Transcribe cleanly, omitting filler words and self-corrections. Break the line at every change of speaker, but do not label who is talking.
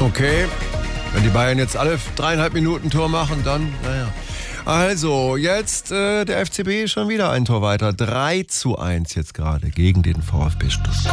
Okay, wenn die Bayern jetzt alle 3,5 Minuten Tor machen, dann, naja. Also, jetzt der FCB schon wieder ein Tor weiter. 3:1 jetzt gerade gegen den VfB Stuttgart.